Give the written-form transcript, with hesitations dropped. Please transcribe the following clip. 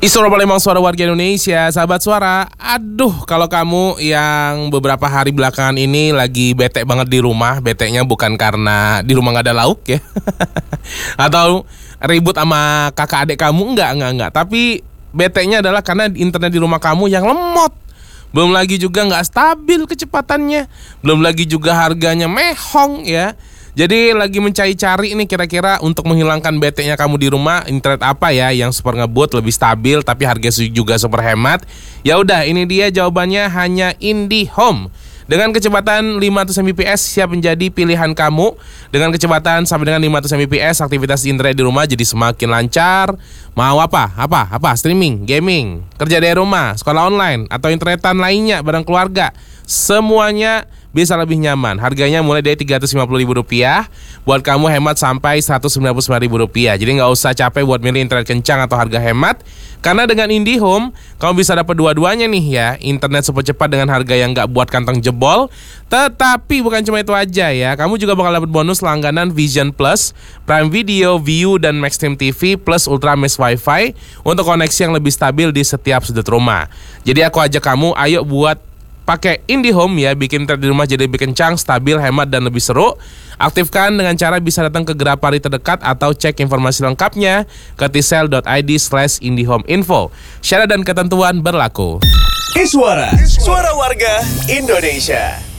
Suara Palembang, suara warga Indonesia, sahabat suara. Aduh, kalau kamu yang beberapa hari belakangan ini lagi bete banget di rumah, betenya bukan karena di rumah gak ada lauk ya atau ribut sama kakak adik kamu, enggak. Tapi betenya adalah karena internet di rumah kamu yang lemot. Belum lagi juga gak stabil kecepatannya, belum lagi juga harganya mehong ya. Jadi lagi mencari-cari nih kira-kira untuk menghilangkan betenya kamu di rumah, internet apa ya yang super ngebut, lebih stabil tapi harga juga super hemat. Ya udah, ini dia jawabannya, hanya IndiHome. Dengan kecepatan 500 Mbps siap menjadi pilihan kamu. Dengan kecepatan sampai dengan 500 Mbps, aktivitas internet di rumah jadi semakin lancar. Mau apa? Streaming, gaming, kerja dari rumah, sekolah online, atau internetan lainnya bareng keluarga, semuanya bisa lebih nyaman. Harganya mulai dari Rp350.000. Buat kamu hemat sampai Rp199.000. Jadi gak usah capek buat milih internet kencang atau harga hemat, karena dengan IndiHome kamu bisa dapat dua-duanya nih ya. Internet super cepat dengan harga yang gak buat kantong jebol. Tetapi bukan cuma itu aja ya, kamu juga bakal dapat bonus langganan Vision Plus, Prime Video, View, dan Maxstream TV plus Ultra Mesh Wi-Fi untuk koneksi yang lebih stabil di setiap sudut rumah. Jadi aku ajak kamu, ayo buat pakai IndiHome ya, bikin internet di rumah jadi lebih kencang, stabil, hemat, dan lebih seru. Aktifkan dengan cara bisa datang ke Grapari terdekat atau cek informasi lengkapnya ke tcell.id/indihomeinfo. Syarat dan ketentuan berlaku. Suara warga Indonesia.